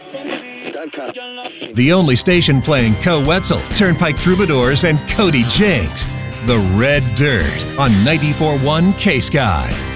The only station playing Co Wetzel, Turnpike Troubadours, and Cody Jinks. The Red Dirt on 94.1 K-Sky.